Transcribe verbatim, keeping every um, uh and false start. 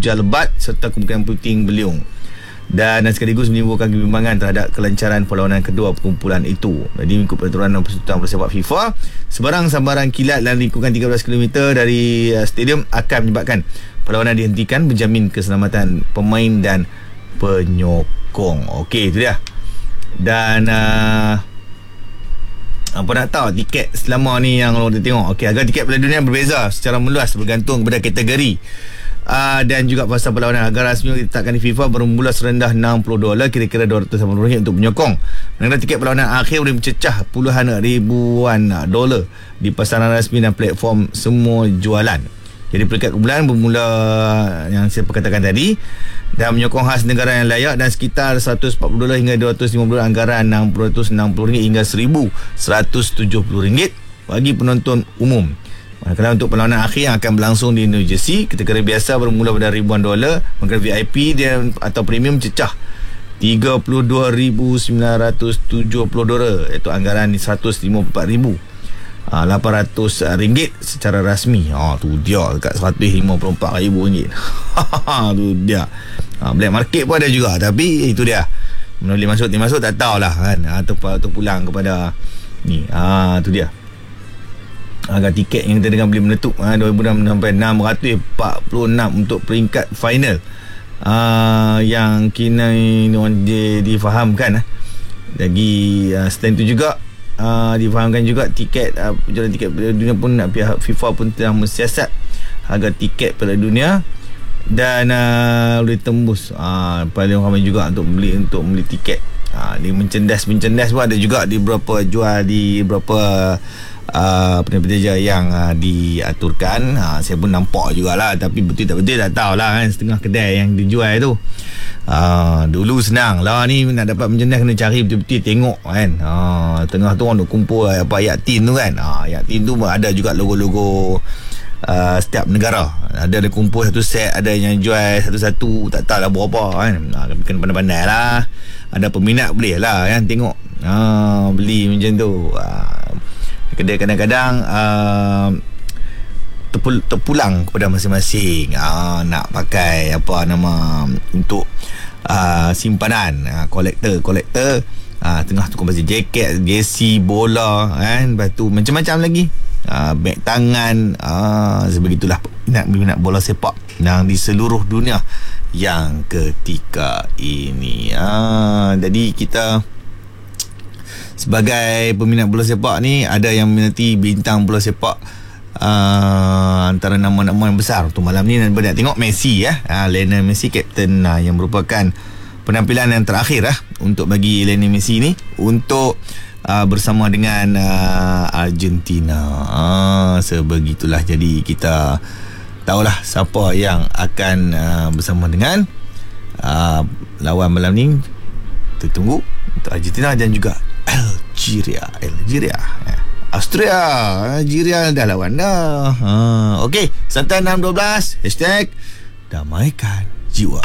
hujan lebat serta kemungkinan puting beliung, dan sekaligus menimbulkan kebimbangan terhadap kelancaran perlawanan kedua perkumpulan itu. Jadi mengikut peraturan Persatuan Bola Sepak FIFA, sebarang sambaran kilat dalam lingkungan tiga belas kilometer dari uh, stadium akan menyebabkan perlawanan dihentikan, menjamin keselamatan pemain dan penyokong. Okey, itu dia. Dan uh, apa nak tahu tiket selama ni yang orang tengok. Okey, harga tiket Piala Dunia berbeza secara meluas bergantung kepada kategori. Uh, dan juga pasal perlawanan. Harga rasmi ditetapkan di FIFA bermula serendah enam puluh dolar, kira-kira dua ratus lapan puluh ringgit untuk penyokong. Manakala tiket perlawanan akhir boleh mencecah puluhan ribuan dolar di pasaran rasmi dan platform semua jualan. Jadi peringkat kumpulan bermula yang saya katakan tadi, dan menyokong khas negara yang layak, dan sekitar seratus empat puluh dolar hingga dua ratus lima puluh dolar, anggaran enam ratus enam puluh ringgit hingga seribu seratus tujuh puluh ringgit bagi penonton umum. Manakala untuk perlawanan akhir yang akan berlangsung di New Jersey, kategori biasa bermula pada ribuan dolar, manakala V I P dan atau premium cecah tiga puluh dua ribu sembilan ratus tujuh puluh dolar, iaitu anggaran seratus lima puluh empat ribu lapan ratus ringgit secara rasmi. Ha, tu dia dekat seratus lima puluh empat ribu ringgit. Tu dia. Ha, black market pun ada juga, tapi itu dia. Mana boleh masuk, dia masuk tak tahulah kan. Atau ha, atau pulang kepada ni. Ha, tu dia. Harga tiket yang kita dengan beli meletup ha, dua ribu enam sampai enam ratus empat puluh enam untuk peringkat final, uh, yang kini di, difahamkan. Lagi uh, selain itu juga uh, difahamkan juga tiket uh, penjualan tiket Piala Dunia pun, pihak FIFA pun telah mensiasat harga tiket Piala Dunia, dan uh, boleh tembus uh, paling ramai juga untuk beli untuk beli tiket. Uh, di mencendas-mencendas pun ada juga di beberapa jual di beberapa Uh, penjaya yang uh, diaturkan. uh, Saya pun nampak jugalah, tapi betul tak betul tak tahulah kan. Setengah kedai yang dijual tu uh, dulu senang lah, ni nak dapat menjendas kena cari betul-betul, tengok kan. uh, Tengah tu orang duk kumpul apa ayat tin tu kan. uh, Ayat tin tu ada juga logo-logo uh, setiap negara. Ada ada kumpul satu set, ada yang jual satu-satu, tak tahulah berapa kan. uh, Kena pandai-pandai lah. Ada peminat boleh lah kan, tengok uh, beli macam tu. uh, Kedai kadang-kadang uh, terpul- terpulang kepada masing-masing. uh, Nak pakai apa nama untuk uh, simpanan, uh, kolektor Kolektor uh, tengah tukar pasal jaket, jersey bola kan. Lepas tu macam-macam lagi, uh, beg tangan, uh, sebegitulah minat-minat bola sepak yang di seluruh dunia yang ketika ini. uh, Jadi kita sebagai peminat bola sepak ni, ada yang meminati bintang bola sepak, uh, antara nama-nama yang besar untuk malam ni. Dan nak tengok Messi ya, uh, Lionel Messi, kapten uh, yang merupakan penampilan yang terakhir uh, untuk bagi Lionel Messi ni untuk uh, bersama dengan uh, Argentina. uh, Sebegitulah. Jadi kita tahulah siapa yang akan uh, bersama dengan uh, lawan malam ni. Kita tunggu untuk Argentina dan juga Algeria Algeria Austria. Algeria dah lawan dah. ha, Okey, Santai enam dua belas Hashtag damaikan jiwa.